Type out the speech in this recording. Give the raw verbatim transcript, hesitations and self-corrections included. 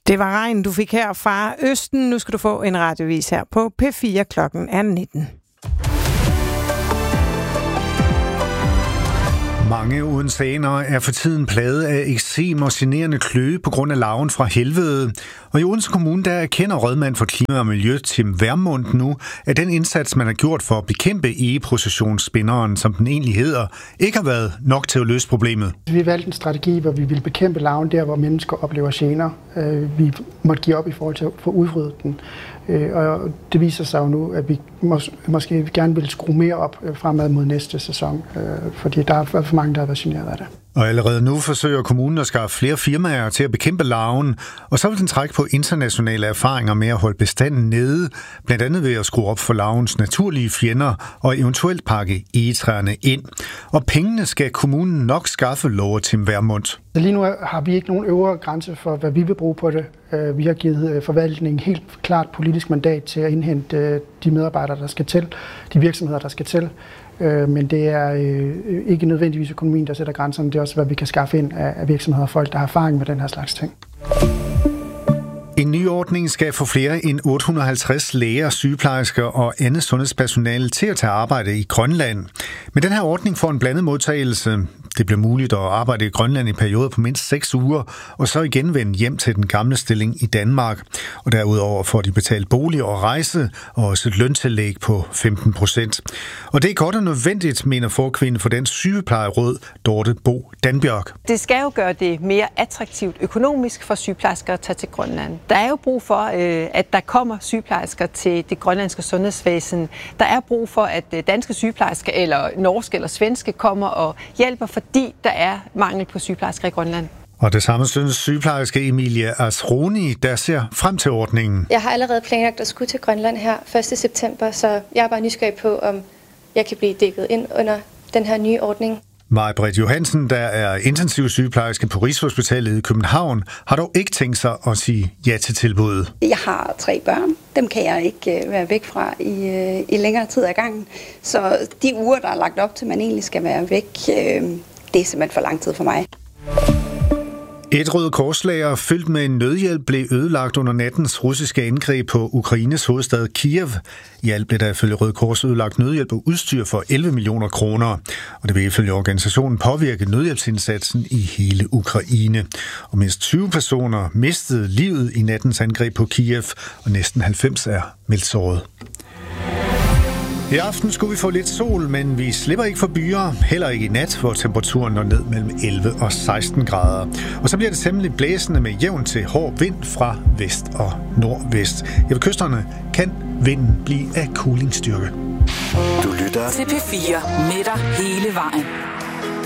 Det var regn, du fik her fra Østen. Nu skal du få en radiovis her på P fire. Klokken er nitten. Mange odenseanere er for tiden plaget af eksem og generende kløe på grund af larven fra helvede. Og i Odense Kommune, der erkender rådmand for klima og miljø Tim Vermund nu, at den indsats, man har gjort for at bekæmpe egeprocessionsspinderen, som den egentlig hedder, ikke har været nok til at løse problemet. Vi valgte en strategi, hvor vi ville bekæmpe larven der, hvor mennesker oplever gener. Vi måtte give op i forhold til at få udryddet den. Og det viser sig jo nu, at vi mås- måske gerne vil skrue mere op fremad mod næste sæson, fordi der er for mange, der har været generet af det. Og allerede nu forsøger kommunen at skaffe flere firmaer til at bekæmpe larven, og så vil den trække på internationale erfaringer med at holde bestanden nede, blandt andet ved at skrue op for larvens naturlige fjender og eventuelt pakke egetræerne ind. Og pengene skal kommunen nok skaffe, lover Tim Vermund. Lige nu har vi ikke nogen øvre grænse for, hvad vi vil bruge på det. Vi har givet forvaltningen helt klart politisk mandat til at indhente de medarbejdere, der skal til, de virksomheder, der skal til. Men det er ikke nødvendigvis økonomien, der sætter grænserne. Det er også, hvad vi kan skaffe ind af virksomheder og folk, der har erfaring med den her slags ting. En ny ordning skal få flere end otte hundrede og halvtreds læger, sygeplejersker og andet sundhedspersonale til at tage arbejde i Grønland. Men den her ordning får en blandet modtagelse. Det bliver muligt at arbejde i Grønland i perioder på mindst seks uger, og så igen vende hjem til den gamle stilling i Danmark. Og derudover får de betalt bolig og rejse, og også et løntillæg på femten procent. Og det er godt og nødvendigt, mener forkvinde for Dansk Sygeplejeråd, Dorte Bo Danbjørk. Det skal jo gøre det mere attraktivt økonomisk for sygeplejersker at tage til Grønland. Der er jo brug for, at der kommer sygeplejersker til det grønlandske sundhedsvæsen. Der er brug for, at danske sygeplejersker, eller norske eller svenske, kommer og hjælper, fordi der er mangel på sygeplejersker i Grønland. Og det samme synes sygeplejerske Emilia Asroni, der ser frem til ordningen. Jeg har allerede planlagt at skulle til Grønland her første september, så jeg er bare nysgerrig på, om jeg kan blive dækket ind under den her nye ordning. Maj-Britt Johansen, der er intensiv sygeplejerske på Rigshospitalet i København, har dog ikke tænkt sig at sige ja til tilbuddet. Jeg har tre børn. Dem kan jeg ikke være væk fra i, i længere tid ad gangen. Så de uger, der er lagt op til, at man egentlig skal være væk, det er simpelthen for lang tid for mig. Et Røde Kors-lager fyldt med nødhjælp blev ødelagt under nattens russiske angreb på Ukraines hovedstad Kiev. I alt blev der ifølge Røde Kors ødelagt nødhjælp og udstyr for elleve millioner kroner. Og det vil ifølge organisationen påvirke nødhjælpsindsatsen i hele Ukraine. Og mindst tyve personer mistede livet i nattens angreb på Kiev, og næsten halvfems er meldt såret. I aften skulle vi få lidt sol, men vi slipper ikke for byer, heller ikke i nat, hvor temperaturen når ned mellem elleve og seksten grader. Og så bliver det temmelig blæsende med jævn til hård vind fra vest og nordvest. I ved kysterne kan vinden blive af kulingsstyrke. Du lytter til P fire med dig hele vejen.